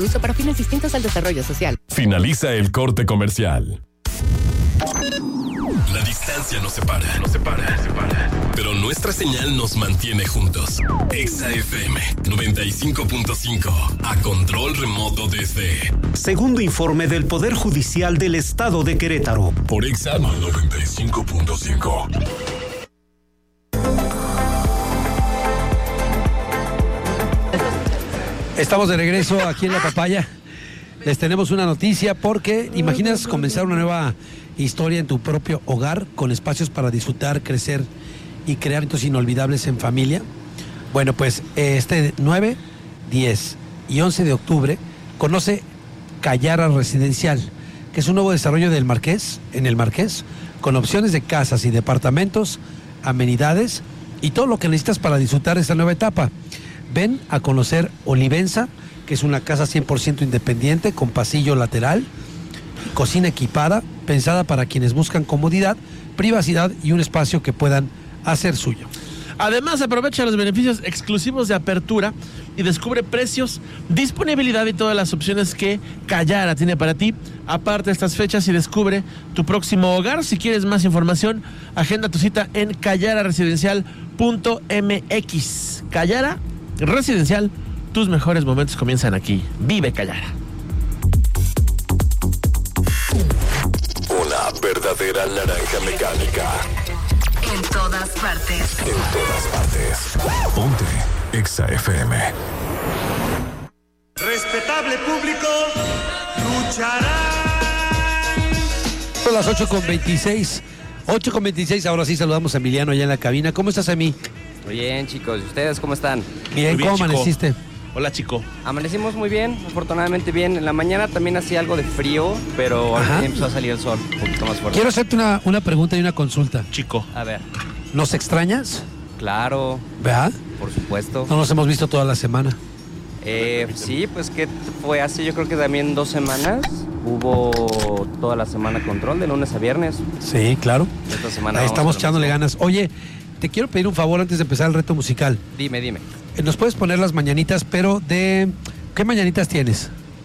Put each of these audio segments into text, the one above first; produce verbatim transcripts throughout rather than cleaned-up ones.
Uso para fines distintos al desarrollo social. Finaliza el corte comercial. La distancia nos separa, nos separa, nos separa. Pero nuestra señal nos mantiene juntos. Exa F M noventa y cinco punto cinco, a control remoto desde... Segundo informe del Poder Judicial del Estado de Querétaro. Por Exa noventa y cinco punto cinco. Estamos de regreso aquí en La Papaya. Les tenemos una noticia porque imaginas comenzar una nueva historia en tu propio hogar con espacios para disfrutar, crecer y crear hitos inolvidables en familia. Bueno, pues este nueve, diez y once de octubre conoce Callara Residencial, que es un nuevo desarrollo del Marqués, en el Marqués, con opciones de casas y departamentos, amenidades y todo lo que necesitas para disfrutar esta nueva etapa. Ven a conocer Olivenza, que es una casa cien por ciento independiente con pasillo lateral, cocina equipada, pensada para quienes buscan comodidad, privacidad y un espacio que puedan hacer suyo. Además, aprovecha los beneficios exclusivos de apertura y descubre precios, disponibilidad y todas las opciones que Callara tiene para ti. Aparte de estas fechas y descubre tu próximo hogar. Si quieres más información, agenda tu cita en callara residencial punto m x. Callara Residencial, tus mejores momentos comienzan aquí. Vive Callara. Una verdadera naranja mecánica. En todas partes. En todas partes. Ponte Exa F M. Respetable público, lucharán. Son las ocho con veintiséis. ocho con veintiséis, ahora sí saludamos a Emiliano allá en la cabina. ¿Cómo estás, Emi? Muy bien, chicos. ¿Y ustedes cómo están? Bien, bien, ¿cómo chico. amaneciste? Hola, chico. Amanecimos muy bien, afortunadamente bien. En la mañana también hacía algo de frío, pero ahora Ajá. empezó a salir el sol un poquito más fuerte. Quiero hacerte una, una pregunta y una consulta. Chico. A ver, ¿Nos extrañas? claro, ¿Verdad? por supuesto. No nos hemos visto toda la semana. Eh, sí, pues que fue hace yo creo que también dos semanas. Hubo toda la semana control, de lunes a viernes. Sí, claro. Esta semana Ahí vamos estamos a lo echándole mismo. ganas. Oye, te quiero pedir un favor antes de empezar el reto musical. Dime, dime. Eh, Nos puedes poner las mañanitas, pero de... ¿Qué mañanitas tienes?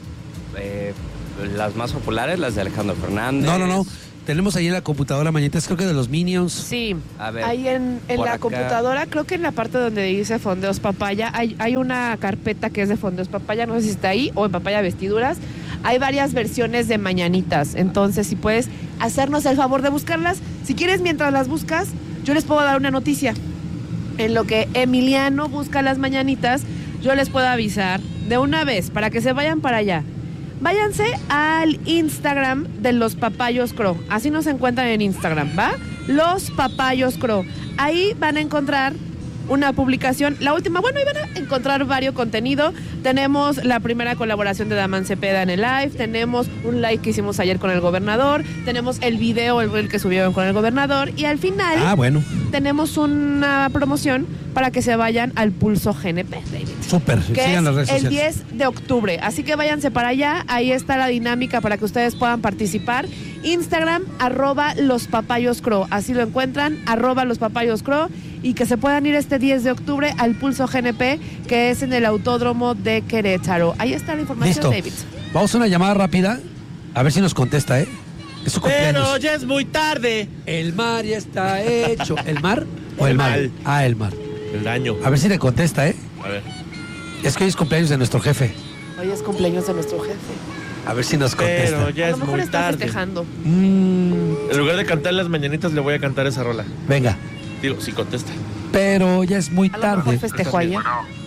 Eh, las más populares, las de Alejandro Fernández. No, no, no. Tenemos ahí en la computadora mañanitas, creo que de los Minions. Sí, A ver, ahí en, en por la acá. computadora, creo que en la parte donde dice Fondeos Papaya, hay, hay una carpeta que es de Fondeos Papaya, no sé si está ahí, o en Papaya Vestiduras. Hay varias versiones de mañanitas, entonces si puedes hacernos el favor de buscarlas. Si quieres, mientras las buscas, yo les puedo dar una noticia. En lo que Emiliano busca las mañanitas, yo les puedo avisar de una vez, para que se vayan para allá. Váyanse al Instagram de Los Papayos Crow. Así nos encuentran en Instagram, ¿va? Los Papayos Crow. Ahí van a encontrar una publicación, la última, bueno, ahí van a encontrar varios contenido. Tenemos la primera colaboración de Daman Cepeda en el live, tenemos un live que hicimos ayer con el gobernador, tenemos el video, el reel que subieron con el gobernador, y al final Ah, bueno. tenemos una promoción para que se vayan al Pulso G N P, David. Súper. Que Sigan es las redes el sociales. diez de octubre. Así que váyanse para allá. Ahí está la dinámica para que ustedes puedan participar. Instagram, arroba los papayos crow. Así lo encuentran, arroba los papayos crow. Y que se puedan ir este diez de octubre al Pulso G N P, que es en el Autódromo de Querétaro. Ahí está la información, Listo. David. Vamos a una llamada rápida. A ver si nos contesta, ¿eh? Es su cumpleaños. Pero ya es muy tarde. El mar ya está hecho. ¿El mar o el, El mar? mal. Ah, el mar. El daño. A ver si le contesta, ¿eh? A ver. Es que hoy es cumpleaños de nuestro jefe. Hoy es cumpleaños de nuestro jefe. A ver si nos contesta. Pero ya A es lo mejor muy está tarde. festejando. Mm, En lugar de cantar las mañanitas, le voy a cantar esa rola. venga. Digo, si contesta. Pero ya es muy A lo mejor tarde. festejó ayer.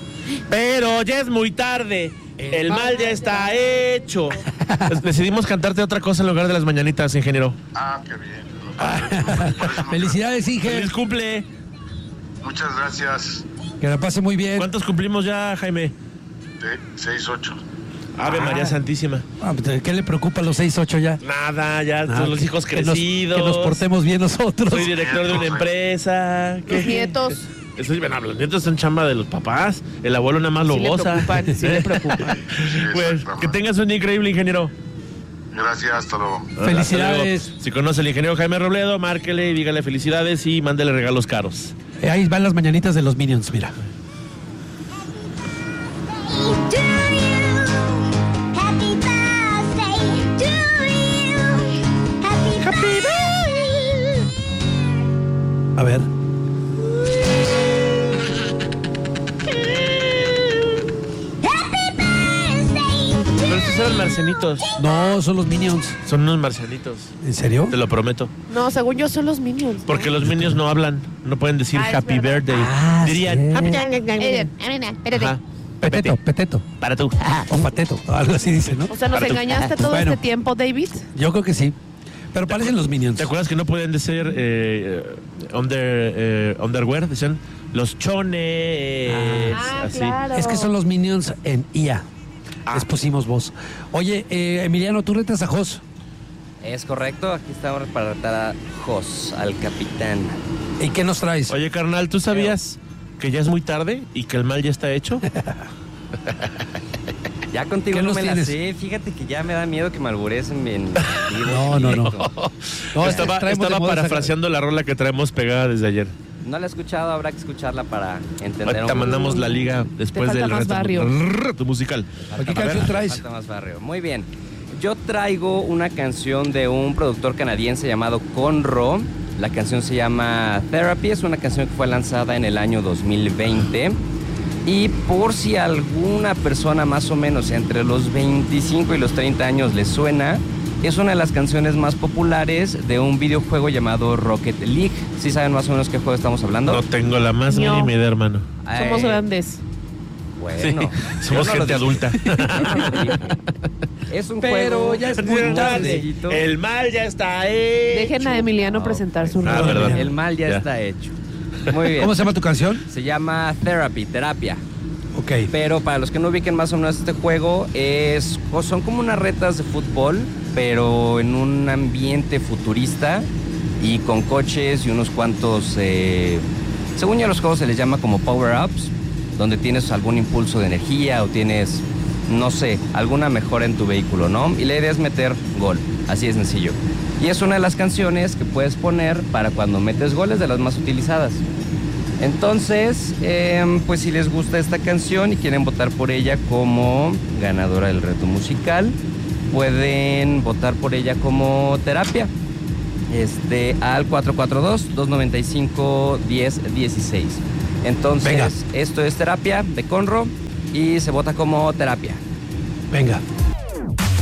Pero ya es muy tarde. El mal ya está hecho. Pues decidimos cantarte otra cosa en lugar de las mañanitas, ingeniero. Ah, qué bien. Felicidades, Inge. ¡Feliz cumple! Muchas gracias. Que la pase muy bien. ¿Cuántos cumplimos ya, Jaime? De seis ocho. Ave Ah. María Santísima. Ah, ¿qué le preocupa a los seis ocho ya? Nada, ya Ah, son los que- hijos que nos- crecidos. Que nos, portemos bien nosotros. Soy director de una empresa. Los nietos. Estoy, bueno, los nietos son chamba de los papás. El abuelo nada más lo Sí le goza. preocupan, sí le preocupan. Pues que tengas un día increíble, ingeniero. Gracias, hasta luego. Felicidades. Hasta luego. Si conoce al ingeniero Jaime Robledo, márquele y dígale felicidades y mándele regalos caros. Eh, ahí van las mañanitas de los Minions, mira. eran marcianitos. No, son los Minions. Son unos marcianitos. ¿En serio? Te lo prometo. No, según yo son los Minions. Porque los Minions no hablan. No pueden decir Ah, es Happy verdad. Birthday. Ah, Dirían sí. Happy Eh, espérate. Ajá. Peteto, Vete. peteto. Para tú. O pateto, algo así dice, ¿no? O sea, ¿nos Para tu- engañaste todo Bueno. este tiempo, David? Yo creo que sí. Pero parecen los Minions. ¿Te acuerdas que no podían decir eh, under, eh, underwear? Decían los chones. Ah, así. claro. Es que son los Minions en I A. Ah. Les pusimos voz. Oye, eh, Emiliano, ¿tú retas a Jos? Es correcto, aquí estamos para retar a Jos, al capitán. ¿Y qué nos traes? Oye, carnal, ¿tú sabías que ya es muy tarde y que el mal ya está hecho? Ya contigo ¿Qué no nos me la tienes? sé. Fíjate que ya me da miedo que me alburecen en No, no, no. No, estaba traemos de estaba moda parafraseando la rola que traemos pegada desde ayer. No la he escuchado, habrá que escucharla para entender. Ahorita un- mandamos la liga después falta del más reto, barrio. reto musical. ¿Qué A ver, canción traes? falta más barrio. Muy bien. Yo traigo una canción de un productor canadiense llamado Conro. La canción se llama Therapy. Es una canción que fue lanzada en el año dos mil veinte. Y por si alguna persona más o menos entre los veinticinco y los treinta años le suena, es una de las canciones más populares de un videojuego llamado Rocket League. ¿Sí saben más o menos qué juego estamos hablando? No tengo la más No. mínima idea, hermano. Somos Eh, grandes. Bueno, Sí, yo somos no lo gente dije. adulta. Yo no lo dije. Es un Pero juego ya es muy tarde. sencillito. El mal ya está hecho. Dejen a Emiliano presentar su Ah, rol. perdón. El mal ya, Ya. está hecho. Muy bien. ¿Cómo se llama tu canción? Se llama Therapy, terapia. Ok. Pero para los que no ubiquen más o menos este juego, es, o son como unas retas de fútbol, pero en un ambiente futurista y con coches y unos cuantos, eh, según yo a los juegos se les llama como power-ups, donde tienes algún impulso de energía o tienes, no sé, alguna mejora en tu vehículo, ¿no? Y la idea es meter gol, así de sencillo. Y es una de las canciones que puedes poner para cuando metes goles, de las más utilizadas. Entonces, eh, pues si les gusta esta canción y quieren votar por ella como ganadora del reto musical, pueden votar por ella como terapia. Este, al cuatro cuatro dos, dos nueve cinco, uno cero uno seis. Entonces, Venga. esto es terapia de Conro y se vota como terapia. Venga.